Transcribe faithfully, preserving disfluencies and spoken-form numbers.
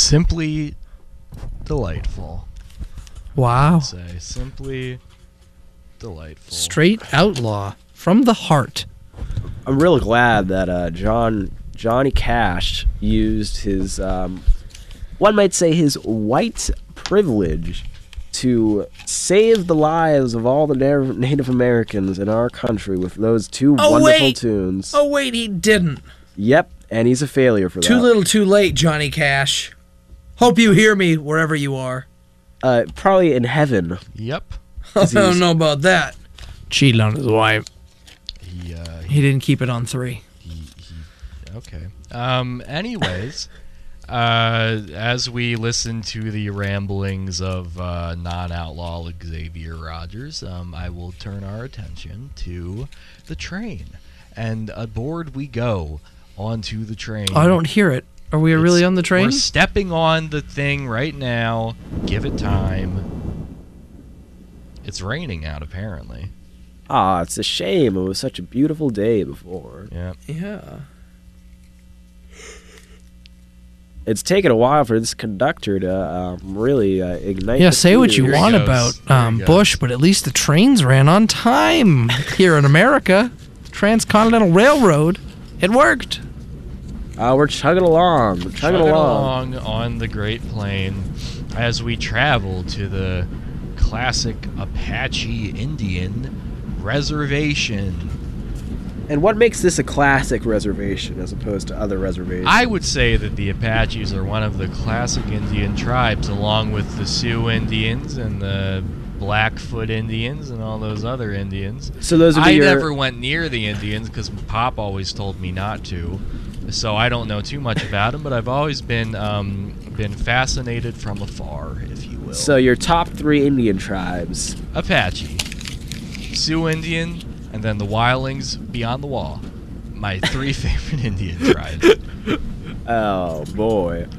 simply delightful. Wow. I'd say simply delightful. Straight outlaw from the heart. I'm real glad that uh, John Johnny Cash used his, um, one might say, his white privilege to save the lives of all the Na- Native Americans in our country with those two Oh, wonderful wait. tunes. Oh, wait, he didn't. Yep, and he's a failure for Too that. little too late, Johnny Cash. Hope you hear me wherever you are. Uh, probably in heaven. Yep. I Disease. don't know about that. Cheating on his wife. He, uh, He didn't keep it on three. he, he, okay. Um, anyways, uh, as we listen to the ramblings of uh, non-outlaw Xavier Rogers, um, I will turn our attention to the train. And aboard we go onto the train. Oh, I don't hear it. Are we It's- really on the train? We're stepping on the thing right now. Give it time. It's raining out, apparently. Ah, it's a shame. It was such a beautiful day before. Yeah. Yeah. It's taken a while for this conductor to um, really uh, ignite. Yeah, the say what you fuse. Here he want goes. about There he um, goes. Bush, but at least the trains ran on time here in America. Transcontinental Railroad. It worked. Uh, we're chugging along. We're chugging, Chugging along. along on the Great Plain as we travel to the classic Apache Indian reservation. And what makes this a classic reservation as opposed to other reservations? I would say that the Apaches are one of the classic Indian tribes, along with the Sioux Indians and the Blackfoot Indians and all those other Indians. so those would be I your. never went near the Indians because Pop always told me not to, so I don't know too much about them. But I've always been um, been fascinated from afar, if you will. So your top three Indian tribes. Apache, Sioux Indian, and then the Wildlings beyond the wall. My three favorite Indian tribes. Oh boy.